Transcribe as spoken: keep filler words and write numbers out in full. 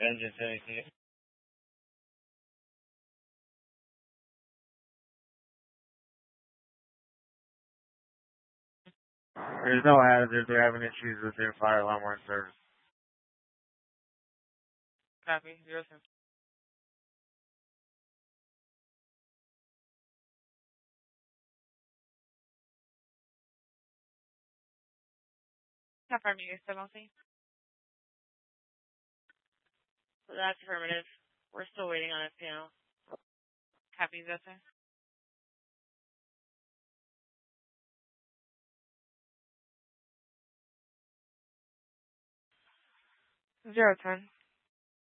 Engine anything. There's no hazard. They're having issues with their fire alarm or service. Copy. Zero seven. Confirm you guys seventeen. So that's affirmative. We're still waiting on it, panel. Copy, zero seven. Zero ten.